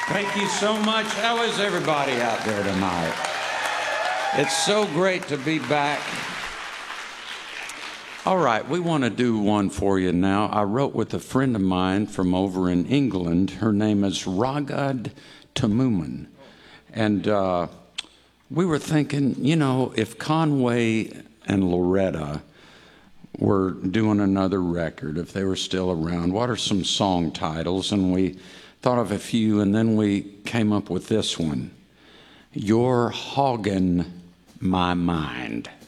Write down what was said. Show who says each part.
Speaker 1: Thank you so much. How is everybody out there tonight? It's so great to be back. All right, we want to do one for you now. I wrote with a friend of mine from over in England. Her name is Ragad Tamuman. And we were thinking, you know, if Conway and Loretta were doing another record, if they were still around, what are some song titles? And we thought of a few, and then we came up with this one, You're Hoggin' My Mind.